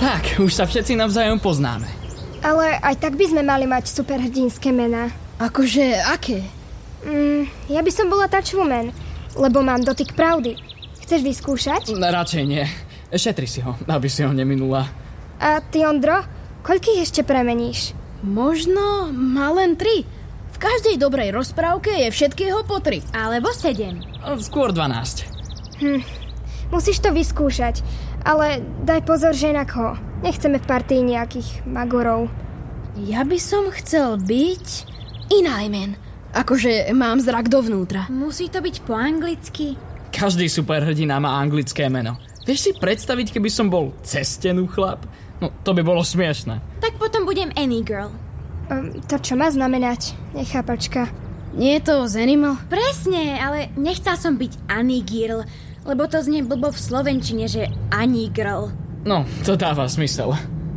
Tak, už sa všetci navzájom poznáme. Ale aj tak by sme mali mať superhrdinské mená. Akože, aké? Ja by som bola Touchwoman, lebo mám dotyk pravdy. Chceš vyskúšať? Radšej nie. Šetri si ho, aby si ho neminula. A ty, Ondro, koľkých ešte premeníš? Možno má len 3. V každej dobrej rozprávke je všetkého po 3. Alebo 7. Skôr 12. Musíš to vyskúšať, ale daj pozor, že inak ho. Nechceme v partii nejakých magorov. Ja by som chcel byť Inajmen. Akože mám zrak dovnútra. Musí to byť po anglicky. Každý superhrdina má anglické meno. Vieš si predstaviť, keby som bol cez stenu chlap? No, to by bolo smiešné. Tak potom budem Any Girl. To čo má znamenať? Nechápačka. Nie je to z Animal? Presne, ale nechcel som byť Any Girl, lebo to znie blbo v slovenčine, že Any Girl. No, to dáva zmysel.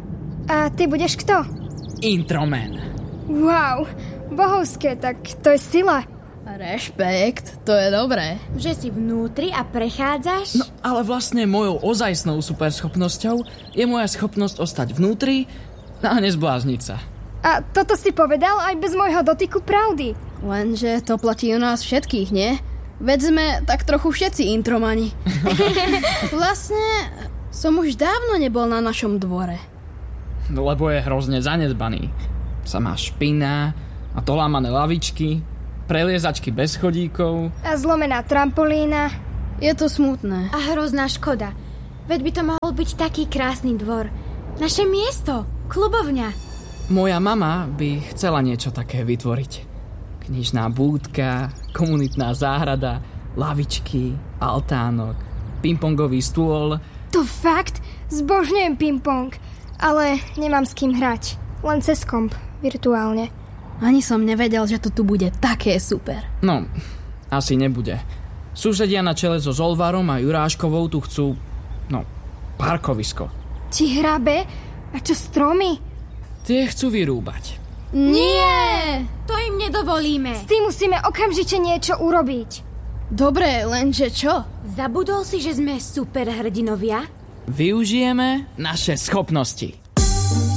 A ty budeš kto? Introman. Wow, bohovské, tak to je sila. Rešpekt, to je dobré. Že si vnútri a prechádzaš? No, ale vlastne mojou ozajstnou superschopnosťou je moja schopnosť ostať vnútri a nezblázniť sa. A toto si povedal aj bez môjho dotyku pravdy. Lenže to platí u nás všetkých, nie? Veď sme tak trochu všetci intromani. Vlastne som už dávno nebol na našom dvore. Lebo je hrozne zanedbaný. Samá špina a to lámané lavičky, preliezačky bez chodíkov. A zlomená trampolína. Je to smutné. A hrozná škoda. Veď by to mohol byť taký krásny dvor. Naše miesto, klubovňa. Moja mama by chcela niečo také vytvoriť. Knižná búdka, komunitná záhrada, lavičky, altánok, pingpongový stôl. To fakt? Zbožňujem ping-pong. Ale nemám s kým hrať. Len cez komp, virtuálne. Ani som nevedel, že to tu bude také super. No, asi nebude. Susedia na čele so Zolvarom a Juráškovou tu chcú, parkovisko. Či hrabe? A čo stromy? Tie chcú vyrúbať. Nie! To im nedovolíme. S tým musíme okamžite niečo urobiť. Dobre, lenže čo? Zabudol si, že sme superhrdinovia? Využijeme naše schopnosti.